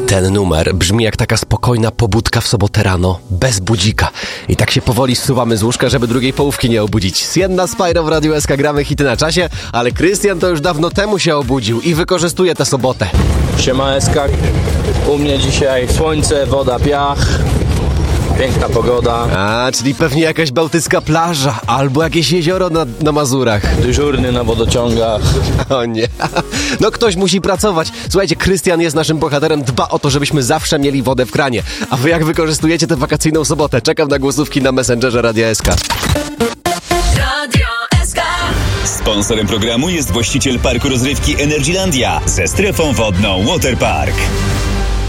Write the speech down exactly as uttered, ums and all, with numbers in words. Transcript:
Ten numer brzmi jak taka spokojna pobudka w sobotę rano, bez budzika. I tak się powoli zsuwamy z łóżka, żeby drugiej połówki nie obudzić. Sienna, Spyro w Radiu S K, gramy hity na czasie, ale Krystian to już dawno temu się obudził i wykorzystuje tę sobotę. Siema S K, u mnie dzisiaj słońce, woda, piach, piękna pogoda. A, czyli pewnie jakaś bałtycka plaża albo jakieś jezioro na, na Mazurach. Dyżurny na wodociągach. O nie, no ktoś musi pracować. Słuchajcie, Krystian jest naszym bohaterem, dba o to, żebyśmy zawsze mieli wodę w kranie. A wy jak wykorzystujecie tę wakacyjną sobotę? Czekam na głosówki na Messengerze Radia S K. Radio S K. Sponsorem programu jest właściciel parku rozrywki Energylandia ze strefą wodną Waterpark.